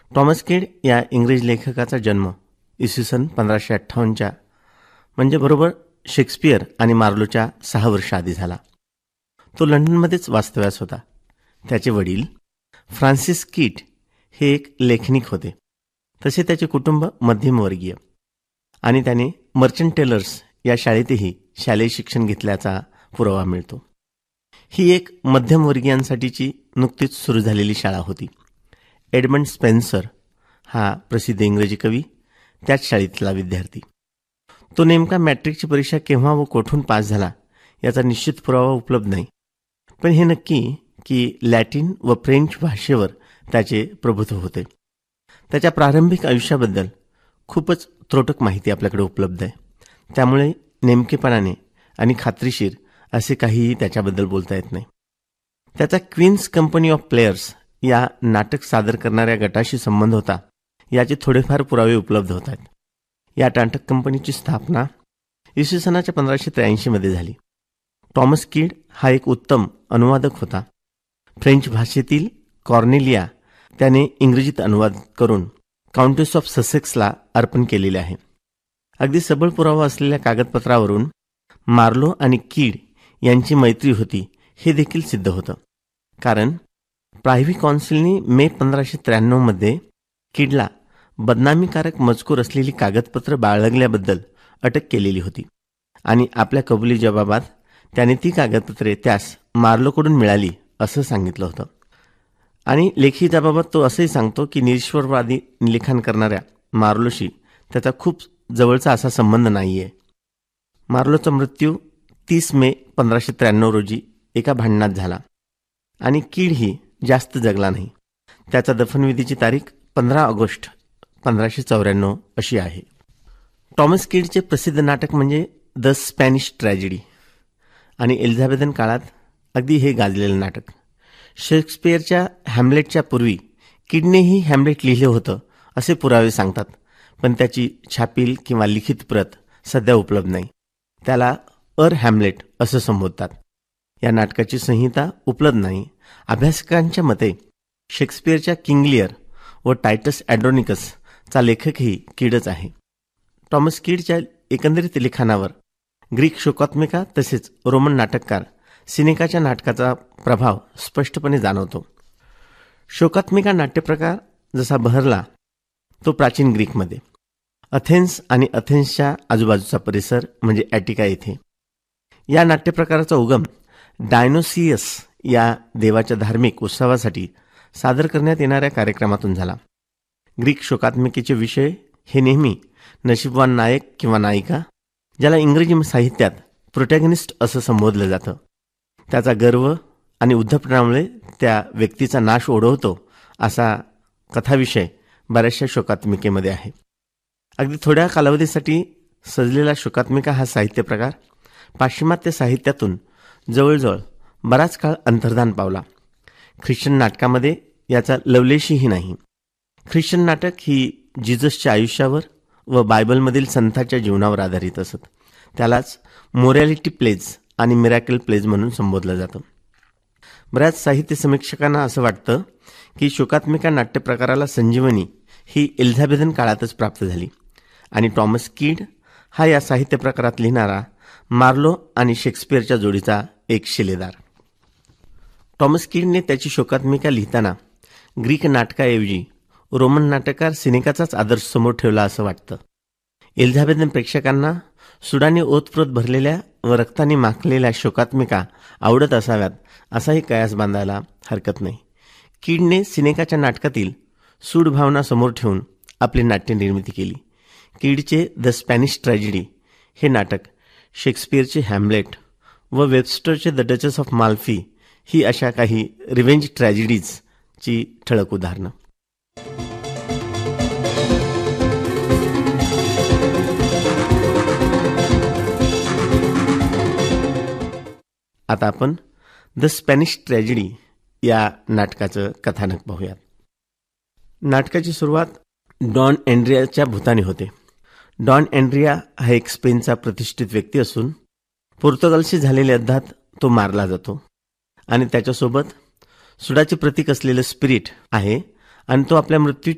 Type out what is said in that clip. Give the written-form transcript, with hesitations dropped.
Thomas किड या इंग्रज लेखकाचा जन्म इसवी सन 1558 म्हणजे बरोबर शेक्सपियर आणि मार्लोच्या 6 वर्ष आधी झाला. तो लंडनमध्येच वास्तव्यास होता. त्याचे वडील फ्रान्सिस किड हे एक लेखनिक होते. तसे त्याचे कुटुंब मध्यमवर्गीय आणि त्याने मर्चंट टेलर्स या शाळेतही शालेय शिक्षण घेतल्याचा पुरावा मिळतो. ही एक मध्यमवर्गीयांसाठीची नुकतीच सुरू झालेली शाळा होती. एडमंड स्पेन्सर हा प्रसिद्ध इंग्रजी कवी त्याच शाळेतला विद्यार्थी. तो नेमका मॅट्रिकची परीक्षा केव्हा व कोठून पास झाला याचा निश्चित पुरावा उपलब्ध नाही. पण हे नक्की की लॅटिन व फ्रेंच भाषेवर त्याचे प्रभुत्व होते. त्याच्या प्रारंभिक आयुष्याबद्दल खूपच त्रोटक माहिती आपल्याकडे उपलब्ध आहे. त्यामुळे नेमकेपणाने आणि खात्रीशीर असे काहीही त्याच्याबद्दल बोलता येत नाही. त्याचा क्वीन्स कंपनी ऑफ प्लेयर्स या नाटक सादर करणाऱ्या गटाशी संबंध होता याचे थोडेफार पुरावे उपलब्ध होत आहेत. या नाटक कंपनीची स्थापना इसवी सनाच्या 1583 मध्ये झाली. टॉमस किड हा एक उत्तम अनुवादक होता. फ्रेंच भाषेतील कॉर्नेलिया त्याने इंग्रजीत अनुवाद करून काउंटेस ऑफ ससेक्सला अर्पण केलेले आहे. अगदी सबळ पुरावा असलेल्या कागदपत्रावरून मार्लो आणि किड यांची मैत्री होती हे देखील सिद्ध होतं. कारण प्रायव्ही कौन्सिलने मे 1593 मध्ये किडला बदनामीकारक मजकूर असलेली कागदपत्र बाळगल्याबद्दल अटक केलेली होती आणि आपल्या कबुली जबाबात त्याने ती कागदपत्रे त्यास मार्लोकडून मिळाली असं सांगितलं होतं. आणि लेखी जबाबात तो असंही सांगतो की निरीश्वरवादी लिखाण करणाऱ्या मार्लोशी त्याचा खूप जवळचा असा संबंध नाहीये. मार्लोचा मृत्यू 30 मे 1593 रोजी एका भांडणात झाला आणि किड ही जास्त जगला नाही. त्याचा दफनविधीची तारीख 15 ऑगस्ट 1594 अशी आहे. टॉमस किडचे प्रसिद्ध नाटक म्हणजे द स्पॅनिश ट्रॅजेडी आणि एलिझाबेथन काळात अगदी हे गाजलेलं नाटक. शेक्सपियरच्या हॅम्लेटच्या पूर्वी किडनेही हॅम्लेट लिहिले होतं असे पुरावे सांगतात. पण त्याची छापील किंवा लिखित प्रत सध्या उपलब्ध नाही. त्याला हॅम्लेट असं संबोधतात. या नाटकाची संहिता उपलब्ध नाही. अभ्यासकांच्या मते शेक्सपियरच्या किंग लिअर व टायटस ॲड्रोनिकस चा लेखकही किडच आहे. टॉमस किडच्या एकंदरीत लिखाणावर ग्रीक शोकात्मिका तसेच रोमन नाटककार सिनेकाच्या नाटकाचा प्रभाव स्पष्टपणे जाणवतो. शोकात्मिका नाट्यप्रकार जसा बहरला तो प्राचीन ग्रीकमध्ये, अथेन्स आणि अथेन्सच्या आजूबाजूचा परिसर म्हणजे ॲटिका येथे. या नाट्यप्रकाराचा उगम डायनोसियस या देवाच्या धार्मिक उत्सवासाठी सादर करण्यात येणाऱ्या कार्यक्रमातून झाला. ग्रीक शोकात्मिकेचे विषय हे नेहमी नशीबवान नायक किंवा नायिका, ज्याला इंग्रजी साहित्यात प्रोटॅगनिस्ट असं संबोधलं जातं, त्याचा गर्व आणि उद्धटपणामुळे त्या व्यक्तीचा नाश ओढवतो असा कथाविषय बऱ्याचशा शोकात्मिकेमध्ये आहे. अगदी थोड्या कालावधीसाठी सजलेला शोकात्मिका हा साहित्य प्रकार पाश्चिमात्य साहित्यातून जवळजवळ बराच काळ अंतर्धान पावला. ख्रिश्चन नाटकामध्ये याचा लवलेशही नाही. ख्रिश्चन नाटक ही जिजसच्या आयुष्यावर व बायबलमधील संतांच्या जीवनावर आधारित असत. त्यालाच मोरॅलिटी प्लेज आणि मिरॅकल प्लेज म्हणून संबोधलं जातं. बऱ्याच साहित्य समीक्षकांना असं वाटतं की शोकात्मिका नाट्यप्रकाराला संजीवनी ही एलिझाबेथन काळातच प्राप्त झाली आणि टॉमस किड हा या साहित्य प्रकारात लिहिणारा मार्लो आणि शेक्सपियरच्या जोडीचा एक शिलेदार. टॉमस किडने त्याची शोकात्मिका लिहिताना ग्रीक नाटकाऐवजी रोमन नाटककार सिनेकाचाच आदर्श समोर ठेवला असं वाटतं. एलिझाबेथन प्रेक्षकांना सुडाने ओतप्रोत भरलेल्या व रक्ताने माखलेल्या शोकात्मिका आवडत असाव्यात असाही कयास बांधायला हरकत नाही. किडने सिनेकाच्या नाटकातील सूड भावना समोर ठेवून आपली नाट्य निर्मिती केली. किडचे द स्पॅनिश ट्रॅजेडी हे नाटक शेक्सपियरचे हॅम्लेट व वेबस्टरचे द डचेस ऑफ माल्फी ही अशा काही रिव्हेंज ट्रॅजेडीजची ठळक उदाहरणं. आता आपण द स्पॅनिश ट्रॅजेडी या नाटकाचं कथानक पाहूयात. नाटकाची सुरुवात डॉन एन्ड्रियाच्या भूताने होते. डॉन एन्ड्रिया हा एक स्पेनचा प्रतिष्ठित व्यक्ती असून पोर्तुगालशी झालेल्या युद्धात तो मारला जातो आणि त्याच्यासोबत सुडाचे प्रतीक असलेलं स्पिरिट आहे आणि तो आपल्या मृत्यू